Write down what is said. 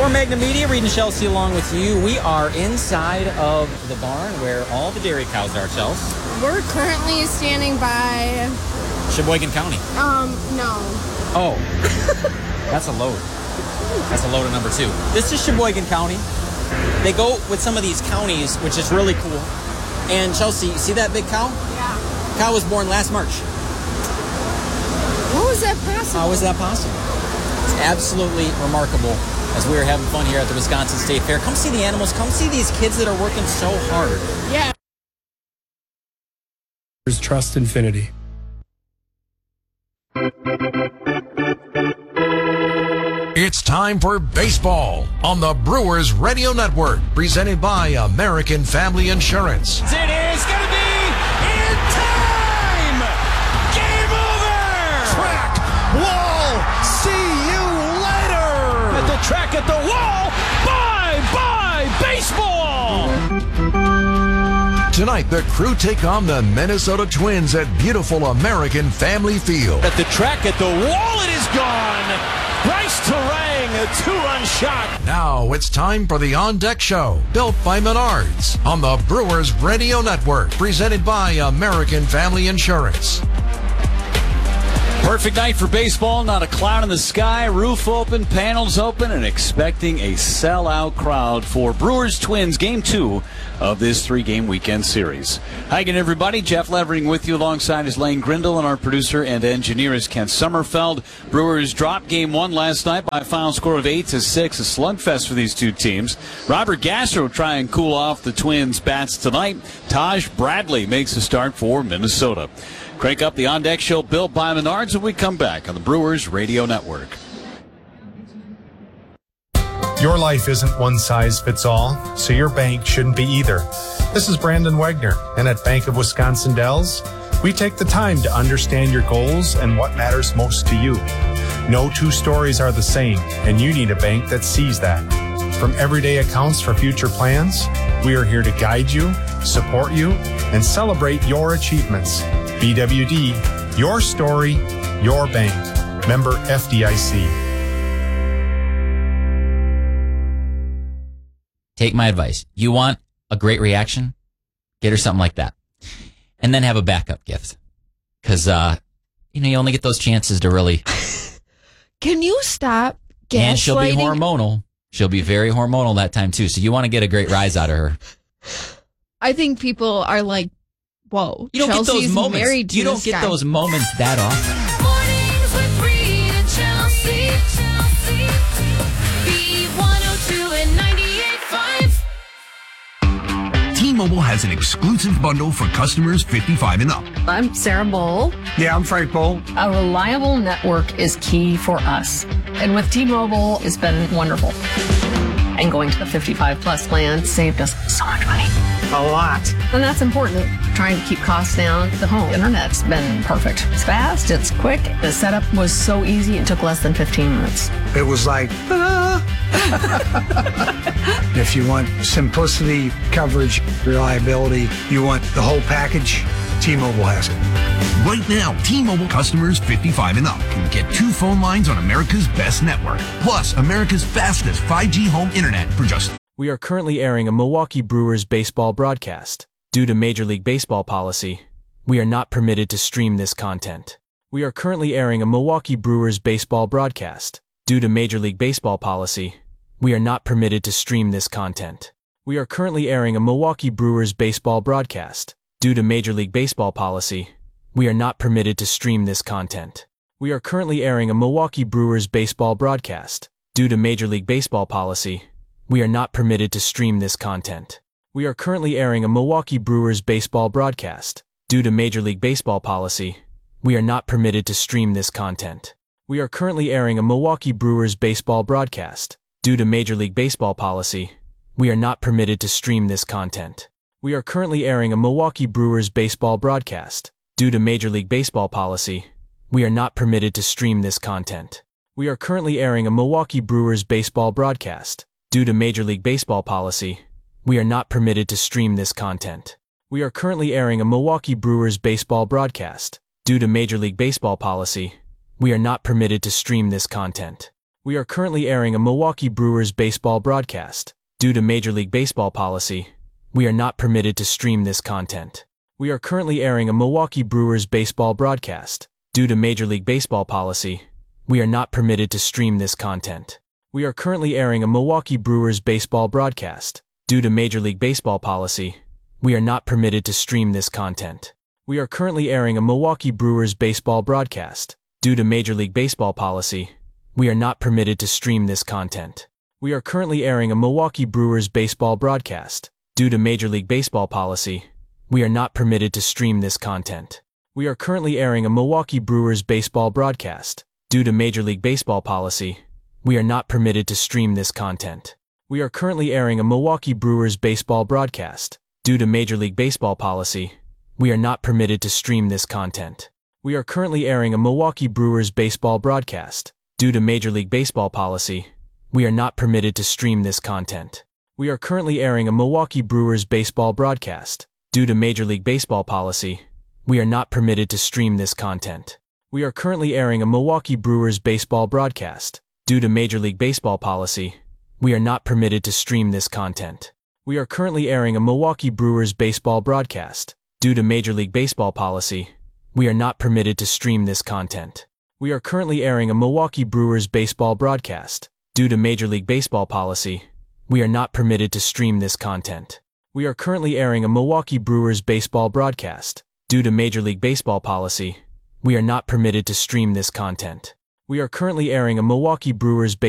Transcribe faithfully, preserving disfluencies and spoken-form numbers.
For Magna Media, Reed and Chelsea along with you. We are inside of the barn where all the dairy cows are, Chelsea. We're currently standing by... Sheboygan County. Um, no. Oh, that's a load. That's a load of number two. This is Sheboygan County. They go with some of these counties, which is really cool. And Chelsea, you see that big cow? Yeah. Cow was born last March. How is that possible? How is that possible? It's absolutely remarkable. As we are having fun here at the Wisconsin State Fair. Come see the animals. Come see these kids that are working so hard. Yeah. There's Trust Infinity. It's time for baseball on the Brewers Radio Network, presented by American Family Insurance. It is going to be in time! Game over! Track, wall, see you later! At the track, at the wall, bye-bye baseball! Tonight, the Crew take on the Minnesota Twins at beautiful American Family Field. At the track, at the wall, it is gone! Bryce Terang, a two-run shot. Now it's time for the On Deck Show, built by Menards on the Brewers Radio Network, presented by American Family Insurance. Perfect night for baseball, not a cloud in the sky, roof open, panels open, and expecting a sellout crowd for Brewers Twins Game two of this three-game weekend series. Hi again, everybody. Jeff Levering with you alongside is Lane Grindle, and our producer and engineer is Kent Sommerfeld. Brewers dropped Game one last night by a final score of eight to six, a slugfest for these two teams. Robert Gasser will try and cool off the Twins' bats tonight. Taj Bradley makes a start for Minnesota. Crank up the On Deck Show built by Menards when we come back on the Brewers Radio Network. Your life isn't one size fits all, so your bank shouldn't be either. This is Brandon Wegner, and at Bank of Wisconsin Dells, we take the time to understand your goals and what matters most to you. No two stories are the same, and you need a bank that sees that. From everyday accounts for future plans, we are here to guide you, support you, and celebrate your achievements. B W D, your story, your bank. Member F D I C. Take my advice. You want a great reaction? Get her something like that. And then have a backup gift. Because, uh, you know, you only get those chances to really... Can you stop gaslighting? And she'll be hormonal. She'll be very hormonal that time, too. So you want to get a great rise out of her. I think people are like, whoa, you don't Chelsea's get those moments. married to You don't this get guy. those moments that often. Mornings with Reed and Chelsea. Chelsea. B one oh two and ninety-eight point five. T-Mobile has an exclusive bundle for customers fifty-five and up. I'm Sarah Bowl. Yeah, I'm Frank Bowl. A reliable network is key for us. And with T-Mobile, it's been wonderful. And going to the fifty-five plus plan saved us so much money. A lot. And that's important. Trying to keep costs down. The home internet's been perfect. It's fast, it's quick. The setup was so easy, it took less than fifteen minutes. It was like, ah. If you want simplicity, coverage, reliability, you want the whole package, T-Mobile has it. Right now, T-Mobile customers fifty-five and up can get two phone lines on America's best network, plus America's fastest five G home internet for just... We are currently airing a Milwaukee Brewers baseball broadcast. Due to Major League Baseball policy, we are not permitted to stream this content. We are currently airing a Milwaukee Brewers baseball broadcast. Due to Major League Baseball policy, we are not permitted to stream this content. We are currently airing a Milwaukee Brewers baseball broadcast. Due to Major League Baseball policy, we are not permitted to stream this content. We are currently airing a Milwaukee Brewers baseball broadcast. Due to Major League Baseball policy, we are not permitted to stream this content. We are currently airing a Milwaukee Brewers baseball broadcast. Due to Major League Baseball policy, we are not permitted to stream this content. We are currently airing a Milwaukee Brewers baseball broadcast. Due to Major League Baseball policy, we are not permitted to stream this content. We are currently airing a Milwaukee Brewers baseball broadcast. Due to Major League Baseball policy, we are not permitted to stream this content. We are currently airing a Milwaukee Brewers baseball broadcast. Due to Major League Baseball policy, we are not permitted to stream this content. We are currently airing a Milwaukee Brewers baseball broadcast. Due to Major League Baseball policy, we are not permitted to stream this content. We are currently airing a Milwaukee Brewers baseball broadcast. Due to Major League Baseball policy, we are not permitted to stream this content. We are currently airing a Milwaukee Brewers baseball broadcast. Due to Major League Baseball policy, we are not permitted to stream this content. We are currently airing a Milwaukee Brewers baseball broadcast. Due to Major League Baseball policy, we are not permitted to stream this content. We are currently airing a Milwaukee Brewers baseball broadcast. Due to Major League Baseball policy, we are not permitted to stream this content. We are currently airing a Milwaukee Brewers baseball broadcast. Due to Major League Baseball policy, we are not permitted to stream this content. We are currently airing a Milwaukee Brewers baseball broadcast. Due to Major League Baseball policy, we are not permitted to stream this content. We are currently airing a Milwaukee Brewers baseball broadcast. Due to Major League Baseball policy, we are not permitted to stream this content. We are currently airing a Milwaukee Brewers baseball broadcast. Due to Major League Baseball policy, we are not permitted to stream this content. We are currently airing a Milwaukee Brewers baseball broadcast. Due to Major League Baseball policy, we are not permitted to stream this content. We are currently airing a Milwaukee Brewers baseball broadcast. Due to Major League Baseball policy, we are not permitted to stream this content. We are currently airing a Milwaukee Brewers baseball broadcast. Due to Major League Baseball policy, we are not permitted to stream this content. We are currently airing a Milwaukee Brewers baseball broadcast. Due to Major League Baseball policy, we are not permitted to stream this content. We are currently airing a Milwaukee Brewers baseball broadcast. Due to Major League Baseball policy, we are not permitted to stream this content. We are currently airing a Milwaukee Brewers baseball